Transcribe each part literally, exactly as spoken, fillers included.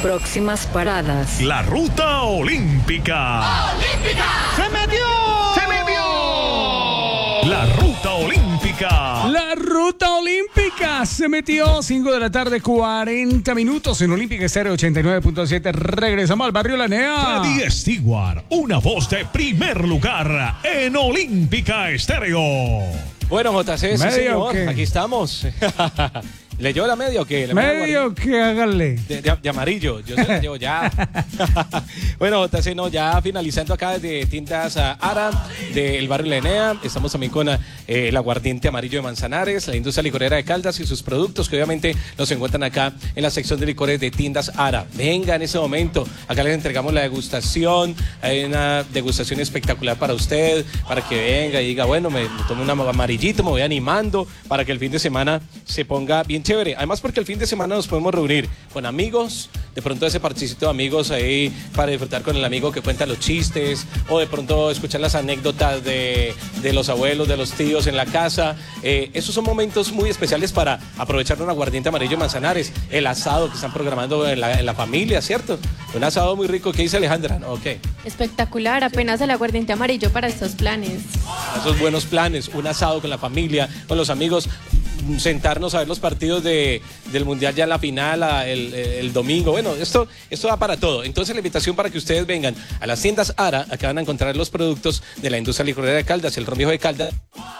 Próximas paradas. La ruta olímpica. ¡Olímpica! ¡Se metió! ¡Se metió! La ruta olímpica. La ruta olímpica se metió. cinco de la tarde, cuarenta minutos en Olímpica Estéreo ochenta y nueve punto siete. Regresamos al barrio La Nea. Freddy Stewart, una voz de primer lugar en Olímpica Estéreo. Bueno, J C, sí, señor, aquí estamos. ¿Le llevo la media o qué? ¿Le medio que hágale. De, de, de amarillo, yo se la llevo ya. Bueno, J C, no, ya finalizando acá desde Tintas Ara, del barrio La Nea. Estamos también con eh, el aguardiente amarillo de Manzanares, la industria licorera de Caldas y sus productos que obviamente nos encuentran acá en la sección de licores de Tiendas Ara. Venga en ese momento, acá les entregamos la degustación. Hay una degustación espectacular para usted, para que venga y diga, bueno, me, me tomo un amarillito, me voy animando para que el fin de semana se ponga bien chévere. Además, porque el fin de semana nos podemos reunir con amigos, de pronto ese parchecito de amigos ahí para disfrutar con el amigo que cuenta los chistes, o de pronto escuchar las anécdotas de, de los abuelos, de los tíos en la casa. Eh, esos son momentos muy especiales para aprovechar un aguardiente amarillo Manzanares, el asado que están programando en la, en la familia, ¿cierto? Un asado muy rico. ¿Qué dice Alejandra? ¿No? Okay. Espectacular, apenas el aguardiente amarillo para estos planes. Esos buenos planes, un asado con la familia, con los amigos, sentarnos a ver los partidos de, del Mundial ya en la final, a, el, el domingo. Bueno, esto, esto va para todo. Entonces la invitación para que ustedes vengan a las tiendas Ara, acá van a encontrar los productos de la industria licorera de Caldas, el ron viejo de Caldas.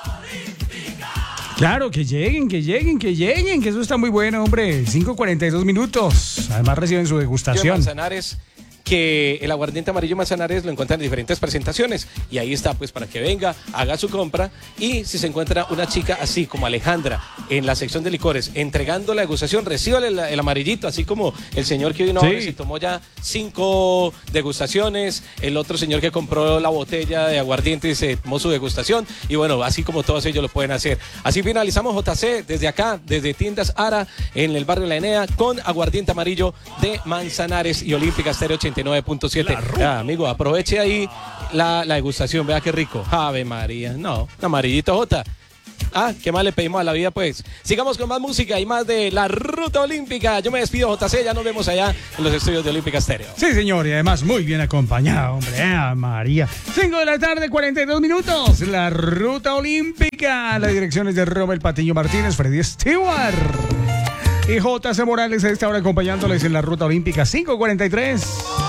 Claro, que lleguen, que lleguen, que lleguen, que eso está muy bueno, hombre. cinco cuarenta y dos minutos. Además reciben su degustación. Manzanares, que el aguardiente amarillo Manzanares lo encuentran en diferentes presentaciones y ahí está, pues, para que venga, haga su compra. Y si se encuentra una chica así como Alejandra en la sección de licores entregando la degustación, recíbale el, el amarillito, así como el señor que vino, sí, y tomó ya cinco degustaciones, el otro señor que compró la botella de aguardiente y se tomó su degustación, y bueno, así como todos ellos lo pueden hacer. Así finalizamos, J C, desde acá, desde Tiendas Ara, en el barrio La Enea, con aguardiente amarillo de Manzanares y Olímpica Estéreo ochenta y nueve punto siete. Ah, amigo, aproveche ahí la, la degustación, vea qué rico. Ave María, no, un amarillito, Jota. Ah, qué más le pedimos a la vida, pues. Sigamos con más música y más de la ruta olímpica. Yo me despido, J C, ya nos vemos allá en los estudios de Olímpica Estéreo. Sí, señor, y además muy bien acompañado, hombre. Ah, María. cinco de la tarde, cuarenta y dos minutos. La ruta olímpica. La dirección es de Robert Patiño Martínez, Freddy Stewart y J C Morales a esta hora acompañándoles en la ruta olímpica. cinco cuarenta y tres.